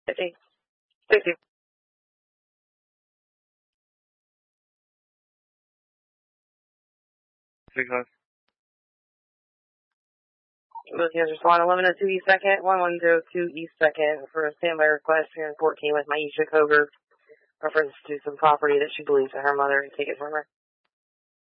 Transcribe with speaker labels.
Speaker 1: 50. 60. Both users want 1102 East 2nd, 1102 East 2nd for a standby request here in 14 with Maisha Coger. Reference to some property that she believes that her mother had taken from her.